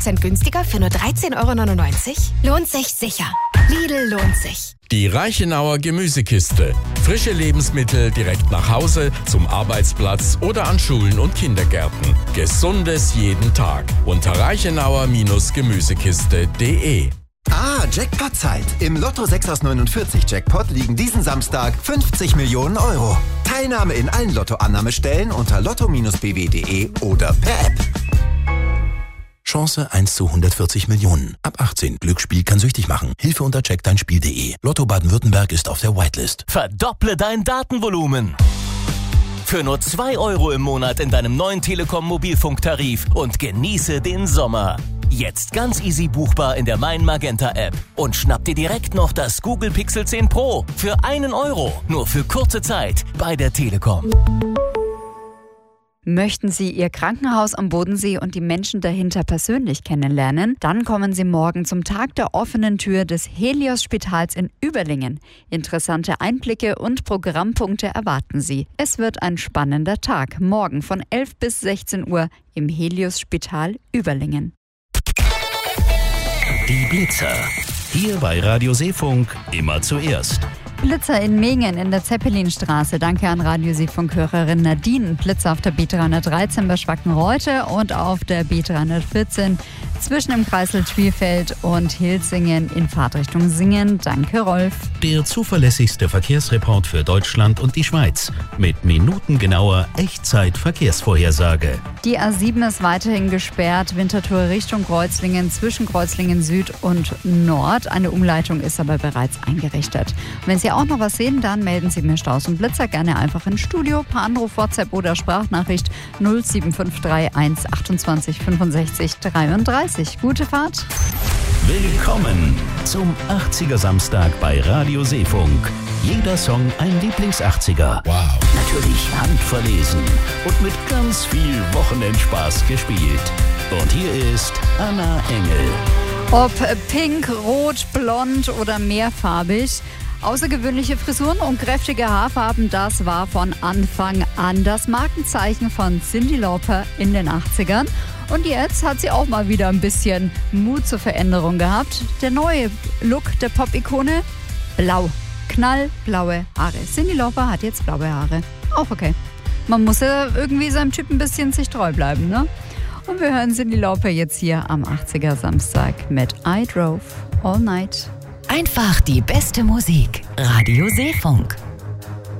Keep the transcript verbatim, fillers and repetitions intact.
Prozent günstiger für nur dreizehn Euro neunundneunzig? Lohnt sich sicher. Lidl lohnt sich. Die Reichenauer Gemüsekiste. Frische Lebensmittel direkt nach Hause, zum Arbeitsplatz oder an Schulen und Kindergärten. Gesundes jeden Tag. Unter reichenauer Gemüsekiste punkt de. Ah, Jackpot-Zeit. Im Lotto sechs aus neunundvierzig Jackpot liegen diesen Samstag fünfzig Millionen Euro. Teilnahme in allen Lottoannahmestellen unter lotto Bindestrich b w punkt de oder per App. Chance eins zu hundertvierzig Millionen. Ab achtzehn. Glücksspiel kann süchtig machen. Hilfe unter check dein Spiel punkt de. Lotto Baden-Württemberg ist auf der Whitelist. Verdopple dein Datenvolumen. Für nur zwei Euro im Monat in deinem neuen Telekom-Mobilfunktarif und genieße den Sommer. Jetzt ganz easy buchbar in der Mein Magenta App. Und schnapp dir direkt noch das Google Pixel zehn Pro für einen Euro. Nur für kurze Zeit bei der Telekom. Möchten Sie Ihr Krankenhaus am Bodensee und die Menschen dahinter persönlich kennenlernen? Dann kommen Sie morgen zum Tag der offenen Tür des Helios-Spitals in Überlingen. Interessante Einblicke und Programmpunkte erwarten Sie. Es wird ein spannender Tag. Morgen von elf bis sechzehn Uhr im Helios-Spital Überlingen. Die Blitzer. Hier bei Radio Seefunk immer zuerst. Blitzer in Mingen in der Zeppelinstraße. Danke an Radio Seefunk-Hörerin Nadine. Blitzer auf der B dreihundertdreizehn bei Schwackenreute und auf der B dreihundertvierzehn zwischen dem Kreisel Twiefeld und Hilsingen in Fahrtrichtung Singen. Danke, Rolf. Der zuverlässigste Verkehrsreport für Deutschland und die Schweiz. Mit minutengenauer Echtzeit-Verkehrsvorhersage. Die A sieben ist weiterhin gesperrt. Winterthur Richtung Kreuzlingen zwischen Kreuzlingen Süd und Nord. Eine Umleitung ist aber bereits eingerichtet. Wenn Sie auch noch was sehen, dann melden Sie mir Staus und Blitzer gerne einfach ins Studio. Per Anruf, WhatsApp oder Sprachnachricht null sieben fünf drei eins achtundzwanzig fünfundsechzig dreiunddreißig. Gute Fahrt. Willkommen zum achtziger Samstag bei Radio Seefunk. Jeder Song ein Lieblings-achtziger. Wow. Natürlich handverlesen und mit ganz viel Wochenendspaß gespielt. Und hier ist Anna Engel. Ob pink, rot, blond oder mehrfarbig. Außergewöhnliche Frisuren und kräftige Haarfarben, das war von Anfang an das Markenzeichen von Cyndi Lauper in den achtzigern. Und jetzt hat sie auch mal wieder ein bisschen Mut zur Veränderung gehabt. Der neue Look der Pop-Ikone, blau, knallblaue Haare. Cyndi Lauper hat jetzt blaue Haare. Auch okay. Man muss ja irgendwie seinem Typ ein bisschen sich treu bleiben, ne? Und wir hören Cyndi Lauper jetzt hier am achtziger Samstag mit I Drove All Night. Einfach die beste Musik. Radio Seefunk.